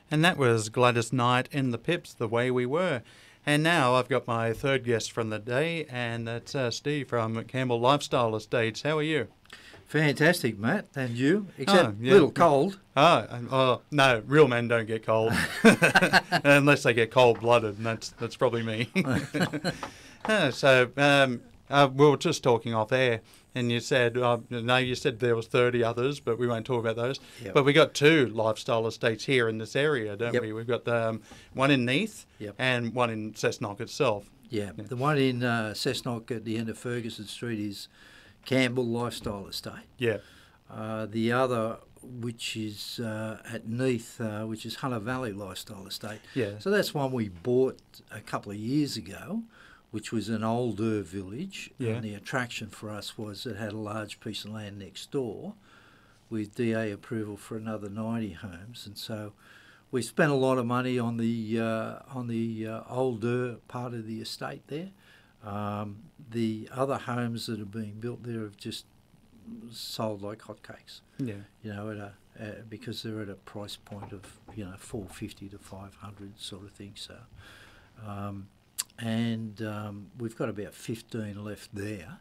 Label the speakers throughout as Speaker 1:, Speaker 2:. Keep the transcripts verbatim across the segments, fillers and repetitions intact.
Speaker 1: And that was Gladys Knight in the Pips, The Way We Were. And now I've got my third guest from the day, and that's uh, Steve from Campbell Lifestyle Estates. How are you?
Speaker 2: Fantastic, Matt. And you? Except a
Speaker 1: oh, yeah.
Speaker 2: little cold.
Speaker 1: Oh, oh, no, real men don't get cold. Unless they get cold-blooded, and that's, that's probably me. uh, so um, uh, we were just talking off air, and you said, uh, no, you said there was thirty others, but we won't talk about those.
Speaker 2: Yep.
Speaker 1: But we got two lifestyle estates here in this area, don't
Speaker 2: Yep.
Speaker 1: we? We've got um, one in Neath
Speaker 2: Yep.
Speaker 1: and one in Cessnock itself.
Speaker 2: Yeah,
Speaker 1: Yeah.
Speaker 2: the one in uh, Cessnock at the end of Ferguson Street is Campbell Lifestyle Estate.
Speaker 1: Yeah.
Speaker 2: Uh, the other, which is uh, at Neath, uh, which is Hunter Valley Lifestyle Estate.
Speaker 1: Yeah.
Speaker 2: So that's one we bought a couple of years ago, which was an older village.
Speaker 1: Yeah.
Speaker 2: And the attraction for us was it had a large piece of land next door with D A approval for another ninety homes. And so we spent a lot of money on the uh, on the uh, older part of the estate there. Um, the other homes that are being built there have just sold like hotcakes.
Speaker 1: Yeah.
Speaker 2: You know, at a uh, because they're at a price point of you know four fifty to five hundred sort of thing. So, um, and um, we've got about fifteen left there.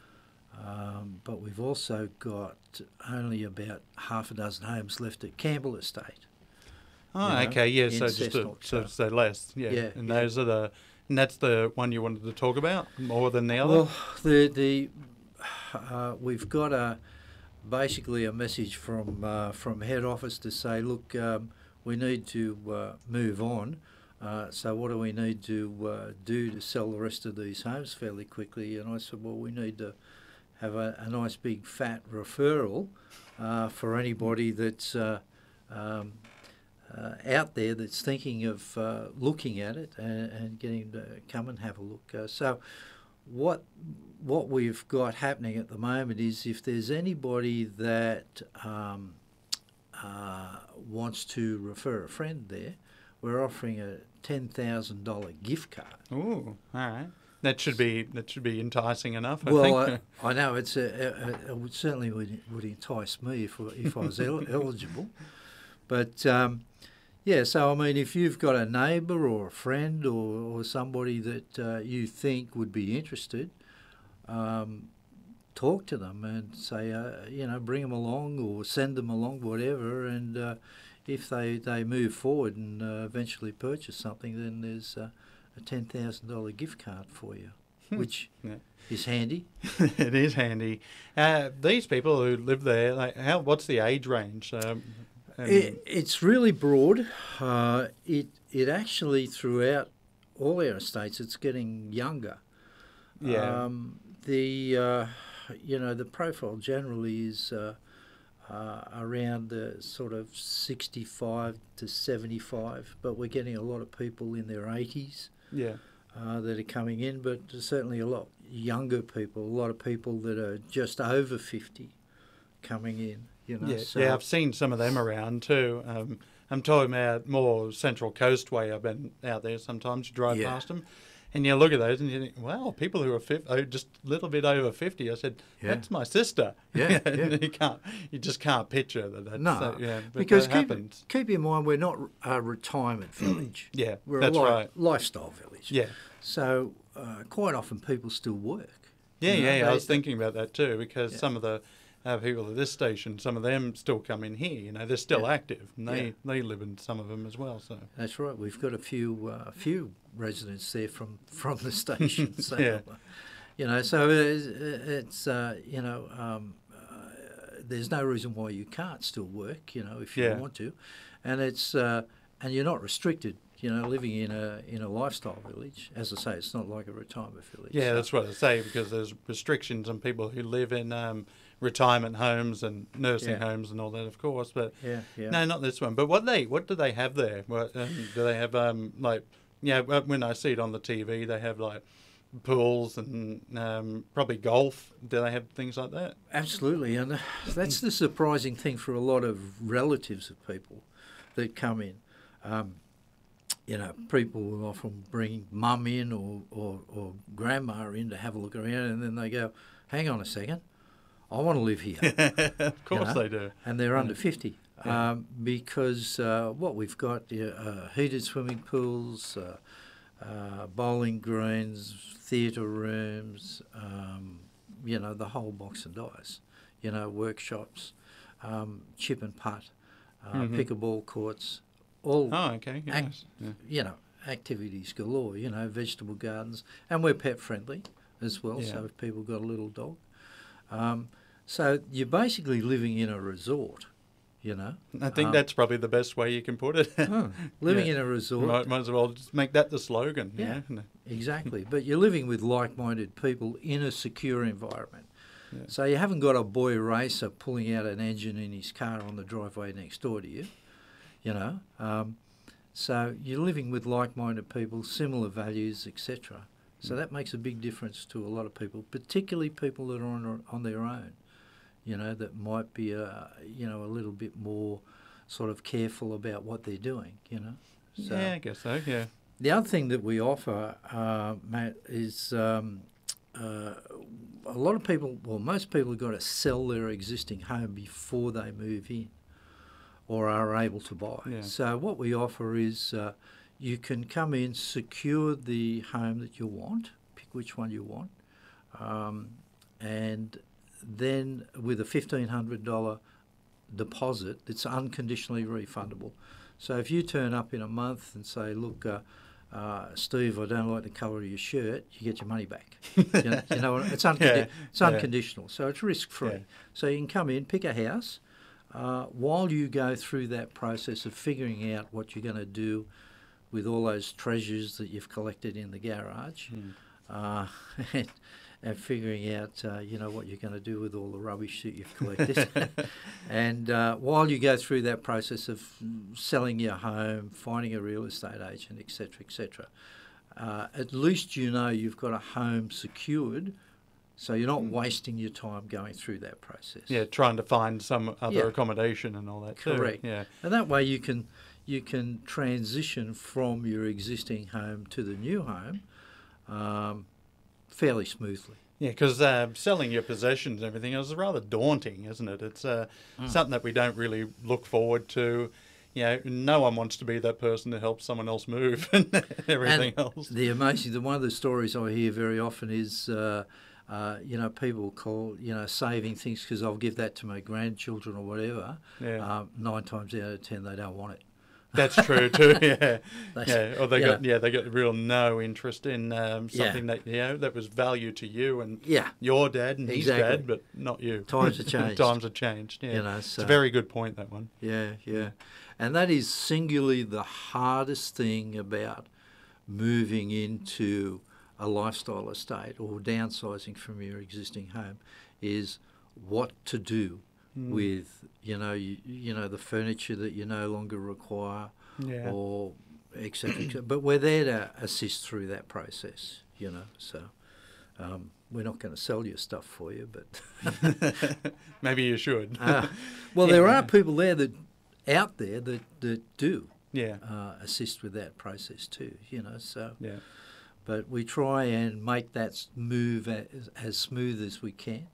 Speaker 2: Um, but we've also got only about half a dozen homes left at Campbell Estate.
Speaker 1: Oh,
Speaker 2: you know,
Speaker 1: okay, yeah,
Speaker 2: in
Speaker 1: so just a,
Speaker 2: Cessnock,
Speaker 1: so,
Speaker 2: so-
Speaker 1: so less, yeah.
Speaker 2: Yeah,
Speaker 1: And
Speaker 2: yeah.
Speaker 1: those are the, and that's the one you wanted to talk about more than the other?
Speaker 2: Well, the the uh, we've got a basically a message from uh, from head office to say, look, um, we need to uh, move on. Uh, so what do we need to uh, do to sell the rest of these homes fairly quickly? And I said, well, we need to have a, a nice big fat referral uh, for anybody that's uh, um, uh, out there that's thinking of uh, looking at it and, and getting to come and have a look. Uh, so what what we've got happening at the moment is if there's anybody that um, uh, wants to refer a friend there, we're offering a ten thousand dollars gift card.
Speaker 1: Ooh, all right. That should be that should be enticing enough, I
Speaker 2: Well,
Speaker 1: think.
Speaker 2: I, I know it's a, a, a, it would certainly would, would entice me if if I was el- eligible, but um, yeah. So I mean, if you've got a neighbour or a friend or, or somebody that uh, you think would be interested, um, talk to them and say, uh, you know, bring them along or send them along, whatever, and uh, if they, they move forward and uh, eventually purchase something, then there's uh, a ten thousand dollars gift card for you, which
Speaker 1: Yeah.
Speaker 2: is handy.
Speaker 1: It is handy. Uh, these people who live there, like, how? What's the age range? Um, and-
Speaker 2: It, it's really broad. Uh, it it actually throughout all our estates, it's getting younger.
Speaker 1: yeah.
Speaker 2: Um, the uh, you know the profile generally is uh, uh, around the sort of sixty-five to seventy-five, but we're getting a lot of people in their eighties.
Speaker 1: yeah.
Speaker 2: Uh, that are coming in, but certainly a lot younger people, a lot of people that are just over fifty coming in, you know.
Speaker 1: Yeah,
Speaker 2: so
Speaker 1: yeah, I've seen some of them around too. Um, I'm talking about more Central Coast way. I've been out there sometimes. You drive
Speaker 2: Yeah.
Speaker 1: past them, and you look at those and you think, wow, people who are fif- oh, just a little bit over fifty. I said,
Speaker 2: Yeah.
Speaker 1: that's my sister.
Speaker 2: Yeah,
Speaker 1: And
Speaker 2: yeah.
Speaker 1: you can't, you just can't picture that. That's,
Speaker 2: No,
Speaker 1: uh, yeah, but
Speaker 2: because
Speaker 1: that
Speaker 2: keep,
Speaker 1: happens.
Speaker 2: keep in mind we're not a retirement village.
Speaker 1: Yeah,
Speaker 2: We're
Speaker 1: that's
Speaker 2: a li-
Speaker 1: right.
Speaker 2: lifestyle village.
Speaker 1: Yeah.
Speaker 2: So uh, quite often people still work.
Speaker 1: Yeah,
Speaker 2: You know,
Speaker 1: yeah, yeah. I
Speaker 2: they-
Speaker 1: was thinking about that too, because
Speaker 2: Yeah.
Speaker 1: some of the uh, people at this station, some of them still come in here. You know, they're still
Speaker 2: Yeah.
Speaker 1: active, and they,
Speaker 2: Yeah.
Speaker 1: they live in some of them as well. So
Speaker 2: That's right. We've got a few uh, few residents there from, from the station. So,
Speaker 1: Yeah.
Speaker 2: you know, so it's, it's uh, you know, um, uh, there's no reason why you can't still work, you know, if you
Speaker 1: Yeah.
Speaker 2: want to. And it's uh, and you're not restricted, you know, living in a in a lifestyle village. As I say, it's not like a retirement village.
Speaker 1: yeah,
Speaker 2: So-
Speaker 1: that's what I say, because there's restrictions on people who live in um, retirement homes and nursing
Speaker 2: Yeah.
Speaker 1: homes and all that, of course. But
Speaker 2: Yeah, yeah.
Speaker 1: no, not this one. But what they what do they have there? What um, do they have? Um, like, yeah, well, when I see it on the T V, they have like pools and um, probably golf. Do they have things like that?
Speaker 2: Absolutely, and that's the surprising thing for a lot of relatives of people that come in. Um, you know, people will often bring mum in or, or, or grandma in to have a look around, and then they go, hang on a second, I want to live here.
Speaker 1: Of course
Speaker 2: know?
Speaker 1: they do.
Speaker 2: And they're under fifty.
Speaker 1: Yeah.
Speaker 2: um, because uh, what we've got, uh, heated swimming pools, uh, uh, bowling greens, theatre rooms, um, you know, the whole box and dice, you know, workshops, um, chip and putt, uh,
Speaker 1: Mhm.
Speaker 2: pickleball courts, all,
Speaker 1: Oh, okay.
Speaker 2: ac-
Speaker 1: Yes. Yeah.
Speaker 2: you know, activities galore, you know, vegetable gardens, and we're pet friendly as well,
Speaker 1: Yeah.
Speaker 2: so if people got a little dog. Um, so you're basically living in a resort, you know.
Speaker 1: I think
Speaker 2: Um,
Speaker 1: that's probably the best way you can put it.
Speaker 2: oh, living
Speaker 1: Yeah.
Speaker 2: in a resort.
Speaker 1: Might, might as well just make that the slogan.
Speaker 2: Yeah.
Speaker 1: Yeah.
Speaker 2: Exactly. But you're living with like-minded people in a secure environment.
Speaker 1: Yeah.
Speaker 2: So you haven't got a boy racer pulling out an engine in his car on the driveway next door to you, you know. Um, so you're living with like-minded people, similar values, et cetera. So that makes a big difference to a lot of people, particularly people that are on on their own, you know, that might be a you know a little bit more sort of careful about what they're doing, you know. So
Speaker 1: Yeah, I guess so. Yeah.
Speaker 2: the other thing that we offer, uh, Matt, is um, uh, a lot of people, well, most people have got to sell their existing home before they move in or are able to buy.
Speaker 1: Yeah.
Speaker 2: So what we offer is uh, you can come in, secure the home that you want, pick which one you want, um, and then with a fifteen hundred dollars deposit, it's unconditionally refundable. So if you turn up in a month and say, look, uh, uh, Steve, I don't like the colour of your shirt, you get your money back. you, know, you know, it's, uncondi-
Speaker 1: Yeah,
Speaker 2: it's
Speaker 1: yeah.
Speaker 2: unconditional, so it's risk-free.
Speaker 1: Yeah.
Speaker 2: So you can come in, pick a house, uh, while you go through that process of figuring out what you're going to do with all those treasures that you've collected in the garage,
Speaker 1: Mm.
Speaker 2: uh, and, and figuring out, uh, you know, what you're going to do with all the rubbish that you've collected. And uh, while you go through that process of selling your home, finding a real estate agent, et cetera, et cetera, uh, at least you know you've got a home secured, so you're not wasting your time going through that process.
Speaker 1: Yeah, trying to find some other
Speaker 2: Yeah.
Speaker 1: accommodation and all that too.
Speaker 2: Correct.
Speaker 1: Yeah.
Speaker 2: And that way you can you can transition from your existing home to the new home um, fairly smoothly.
Speaker 1: Yeah, because uh, selling your possessions and everything is rather daunting, isn't it? It's uh,
Speaker 2: Mm.
Speaker 1: something that we don't really look forward to. You know, no one wants to be that person that helps someone else move and everything
Speaker 2: And
Speaker 1: else.
Speaker 2: the amazing, the, one of the stories I hear very often is, uh, uh, you know, people call, you know, saving things because I'll give that to my grandchildren or whatever.
Speaker 1: Yeah.
Speaker 2: Um, nine times out of ten, they don't want it.
Speaker 1: That's true too. Yeah,
Speaker 2: They-
Speaker 1: yeah. Or they
Speaker 2: you
Speaker 1: got
Speaker 2: know.
Speaker 1: yeah, they got real no interest in um,
Speaker 2: Yeah.
Speaker 1: something that you know that was value to you and
Speaker 2: Yeah,
Speaker 1: your dad and his
Speaker 2: Exactly.
Speaker 1: dad, but not you.
Speaker 2: Times have changed.
Speaker 1: Times have changed. Yeah,
Speaker 2: you know,
Speaker 1: it's
Speaker 2: so
Speaker 1: a very good point, that one.
Speaker 2: yeah, yeah, and that is singularly the hardest thing about moving into a lifestyle estate or downsizing from your existing home is what to do
Speaker 1: Mm.
Speaker 2: with you know you, you know the furniture that you no longer require
Speaker 1: Yeah.
Speaker 2: or et cetera, et cetera. But we're there to assist through that process, you know. So um, we're not going to sell your stuff for you, but
Speaker 1: Maybe you should.
Speaker 2: uh, well, there are people there that out there that that do
Speaker 1: yeah.
Speaker 2: uh, assist with that process too, you know. So,
Speaker 1: Yeah.
Speaker 2: but we try and make that move as, as smooth as we can.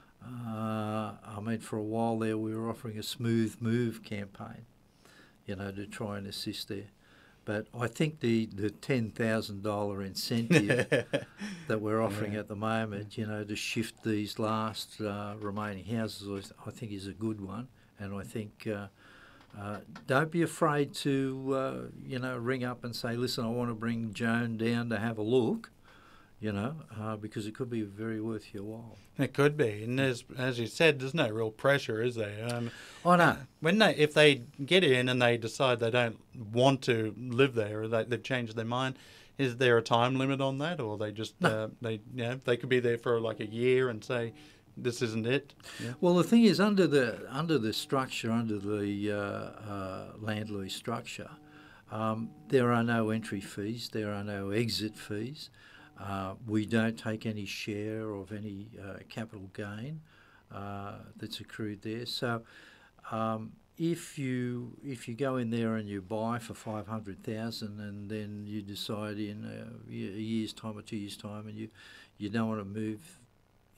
Speaker 2: Uh, I mean, for a while there, we were offering a smooth move campaign, you know, to try and assist there. But I think the, the ten thousand dollars incentive that we're offering
Speaker 1: Yeah.
Speaker 2: at the moment, you know, to shift these last uh, remaining houses, I think is a good one. And I think uh, uh, don't be afraid to, uh, you know, ring up and say, listen, I want to bring Joan down to have a look, you know, uh, because it could be very worth your while.
Speaker 1: It could be, and there's, as you said, there's no real pressure, is there? Um,
Speaker 2: Oh, no.
Speaker 1: when they, if they get in and they decide they don't want to live there, or they, they've changed their mind, is there a time limit on that, or they just
Speaker 2: No.
Speaker 1: uh, they you know they could be there for like a year and say, this isn't it? Yeah.
Speaker 2: Well, the thing is, under the under the structure, under the uh, uh, land lease structure, um, there are no entry fees, there are no exit fees. Uh, we don't take any share of any uh, capital gain uh, that's accrued there. So, um, if you if you go in there and you buy for five hundred thousand, and then you decide in a, ye- a year's time or two years' time, and you you don't want to move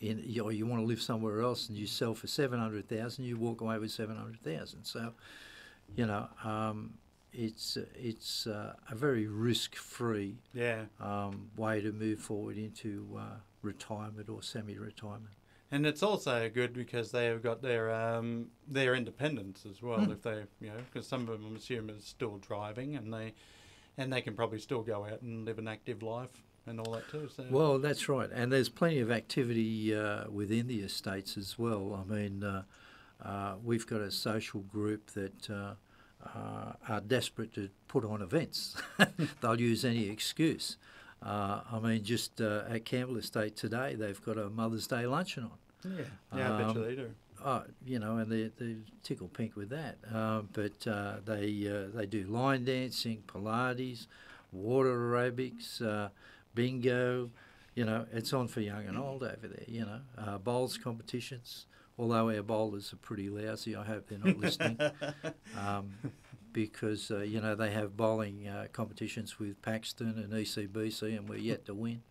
Speaker 2: in you, or you want to live somewhere else and you sell for seven hundred thousand, you walk away with seven hundred thousand. So, you know, um, it's it's uh, a very risk-free
Speaker 1: yeah.
Speaker 2: um, way to move forward into uh, retirement or semi-retirement.
Speaker 1: And it's also good because they have got their um, their independence as well.
Speaker 2: Mm.
Speaker 1: If they, you know, because some of them, I'm assuming, are still driving, and they and they can probably still go out and live an active life and all that too. So.
Speaker 2: Well, that's right, and there's plenty of activity uh, within the estates as well. I mean, uh, uh, we've got a social group that uh, uh, are desperate to put on events. They'll use any excuse. Uh, I mean, just uh, at Campbell Estate today, they've got a Mother's Day luncheon on.
Speaker 1: Yeah, yeah, I bet you
Speaker 2: Um,
Speaker 1: they do.
Speaker 2: Oh, you know, and they they tickle pink with that. Uh, but uh, they uh, they do line dancing, Pilates, water aerobics, uh, bingo. You know, it's on for young and old over there. You know, uh, bowls competitions. Although our bowlers are pretty lousy, I hope they're not listening. Um, because uh, you know they have bowling uh, competitions with Paxton and E C B C, and we're yet to win.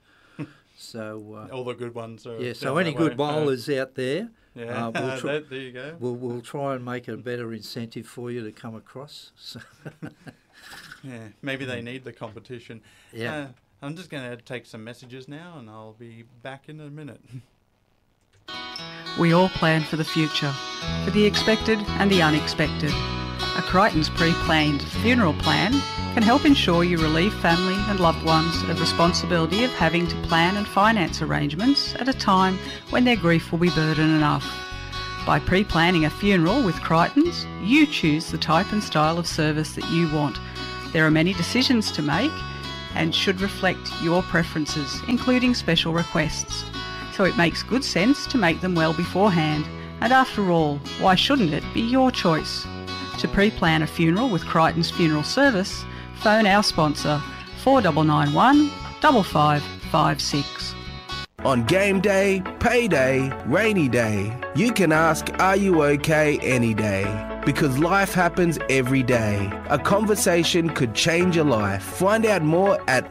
Speaker 2: So uh,
Speaker 1: all the good ones are.
Speaker 2: yeah. So
Speaker 1: down
Speaker 2: any
Speaker 1: that
Speaker 2: good
Speaker 1: way.
Speaker 2: bowlers out there,
Speaker 1: Yeah,
Speaker 2: uh, we'll try,
Speaker 1: that, there you go.
Speaker 2: we'll we'll try and make it a better incentive for you to come across. So
Speaker 1: Yeah, maybe they need the competition.
Speaker 2: yeah.
Speaker 1: Uh, I'm just going to take some messages now, and I'll be back in a minute.
Speaker 3: We all plan for the future, for the expected and the unexpected. A Crichton's pre-planned funeral plan can help ensure you relieve family and loved ones of responsibility of having to plan and finance arrangements at a time when their grief will be burden enough. By pre-planning a funeral with Crichton's, you choose the type and style of service that you want. There are many decisions to make and should reflect your preferences, including special requests. So it makes good sense to make them well beforehand. And after all, why shouldn't it be your choice? To pre-plan a funeral with Crichton's Funeral Service, phone our sponsor four nine nine one, five five five six.
Speaker 4: On game day, payday, rainy day, you can ask, are you okay any day? Because life happens every day. A conversation could change your life. Find out more at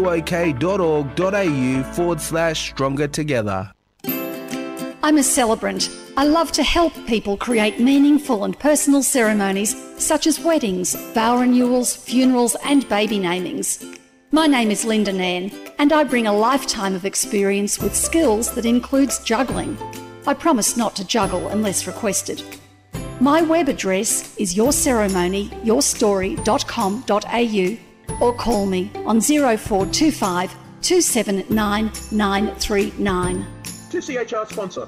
Speaker 4: ruok.org.au forward slash stronger together.
Speaker 5: I'm a celebrant. I love to help people create meaningful and personal ceremonies such as weddings, vow renewals, funerals and baby namings. My name is Linda Nairn and I bring a lifetime of experience with skills that includes juggling. I promise not to juggle unless requested. My web address is your ceremony your story dot com dot a u or call me on zero four two five, two seven nine, nine three nine.
Speaker 6: two C H R sponsor.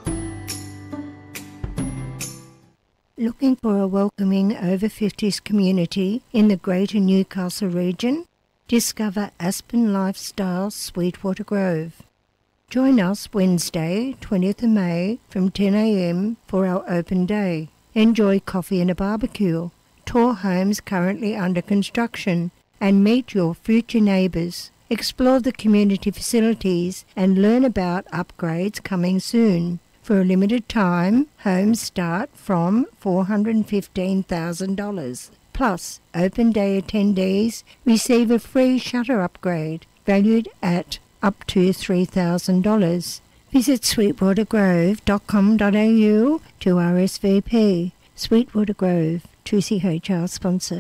Speaker 7: Looking for a welcoming over fifties community in the Greater Newcastle region? Discover Aspen Lifestyle Sweetwater Grove. Join us Wednesday, twentieth of May from ten a m for our open day. Enjoy coffee and a barbecue, tour homes currently under construction, and meet your future neighbours. Explore the community facilities and learn about upgrades coming soon. For a limited time, homes start from four hundred fifteen thousand dollars. Plus, open day attendees receive a free shutter upgrade valued at up to three thousand dollars. Visit sweetwater grove dot com dot a u to R S V P. Sweetwater Grove, two C H R sponsor.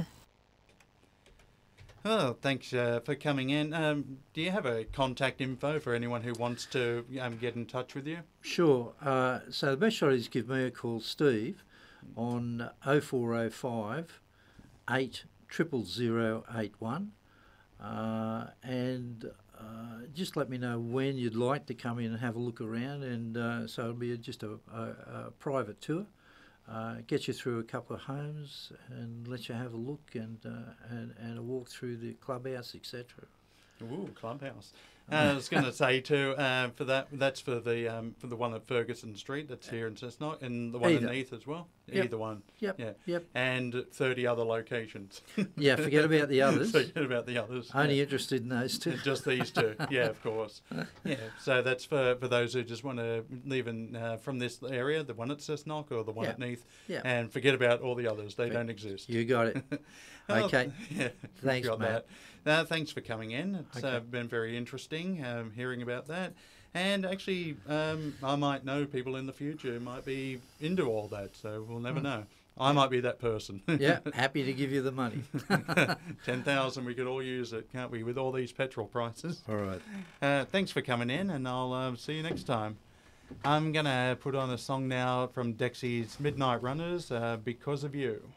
Speaker 1: Oh, thanks uh, for coming in. Um, do you have a contact info for anyone who wants to um, get in touch with you?
Speaker 2: Sure. Uh, so the best shot is give me a call, Steve, on oh four oh five, eight zero zero zero eight one. Uh, and uh, just let me know when you'd like to come in and have a look around. And uh, so it'll be just a, a, a private tour. Uh, get you through a couple of homes and let you have a look and uh, and, and a walk through the clubhouse, et cetera.
Speaker 1: Ooh, clubhouse. Uh, I was going to say too, uh, for that, that's for the um, for the one at Ferguson Street, that's here in Cessnock, and the one
Speaker 2: Either.
Speaker 1: in Neath as well.
Speaker 2: Yep.
Speaker 1: Either one.
Speaker 2: Yep.
Speaker 1: Yeah.
Speaker 2: Yep.
Speaker 1: And thirty other locations.
Speaker 2: Yeah, forget about the others.
Speaker 1: Forget about the others.
Speaker 2: Only
Speaker 1: yeah.
Speaker 2: interested in those two.
Speaker 1: Just these two, yeah, of course. Yeah, so that's for, for those who just want to live in uh, from this area, the one at Cessnock or the one
Speaker 2: Yeah.
Speaker 1: at Neath,
Speaker 2: Yeah.
Speaker 1: and forget about all the others. They don't exist.
Speaker 2: You got it.
Speaker 1: Oh,
Speaker 2: Okay.
Speaker 1: yeah,
Speaker 2: Thanks,
Speaker 1: got
Speaker 2: Matt.
Speaker 1: that. Uh, thanks for coming in. It's
Speaker 2: Okay.
Speaker 1: uh, been very interesting um, hearing about that. And actually, um, I might know people in the future who might be into all that, so we'll never know. I might be that person.
Speaker 2: Yeah, happy to give you the money.
Speaker 1: ten thousand, we could all use it, can't we, with all these petrol prices?
Speaker 2: All right.
Speaker 1: Uh, thanks for coming in, and I'll uh, see you next time. I'm going to put on a song now from Dexy's Midnight Runners, uh, Because of You.